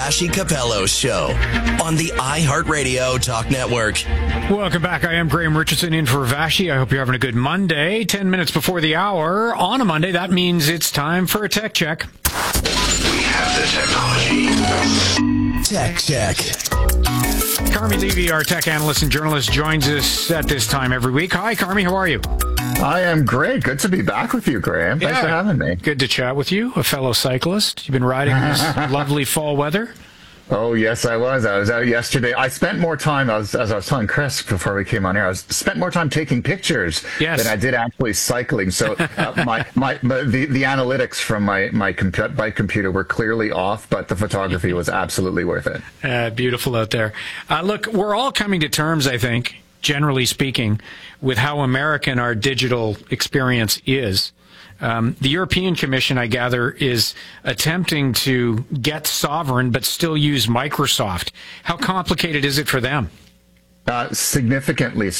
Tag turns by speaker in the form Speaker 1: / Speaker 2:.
Speaker 1: Vassy Capello Show on the iHeartRadio Talk Network.
Speaker 2: Welcome back. I am Graham Richardson in for Vassy. I hope you're having a good Monday. 10 minutes before the hour on a Monday. That means it's time for a tech check.
Speaker 3: We have the technology.
Speaker 1: Tech Check.
Speaker 2: Carmi Levy, our tech analyst and journalist, joins us at this time every week. Hi, Carmi. How are you?
Speaker 4: I am great. Good to be back with you, Graham. Thanks for having me.
Speaker 2: Good to chat with you, a fellow cyclist. You've been riding this lovely fall weather.
Speaker 4: Oh, yes, I was. I was out yesterday. I spent more time, as I was telling Chris before we came on air, spent more time taking pictures than I did actually cycling. So the analytics from my bike computer were clearly off, but the photography was absolutely worth it.
Speaker 2: Beautiful out there. Look, we're all coming to terms, I think, generally speaking, with how American our digital experience is. The European Commission, I gather, is attempting to get sovereign but still use Microsoft. How complicated is it for them?
Speaker 4: Significantly